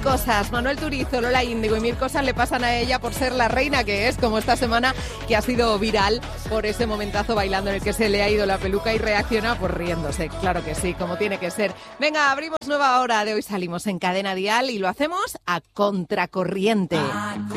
cosas. Manuel Turizo, Lola Índigo y 1000 cosas le pasan a ella por ser la reina que es, como esta semana que ha sido viral por ese momentazo bailando en el que se le ha ido la peluca y reacciona pues riéndose. Claro que sí, como tiene que ser. Venga, abrimos nueva hora de Hoy Salimos en Cadena Dial y lo hacemos a contracorriente.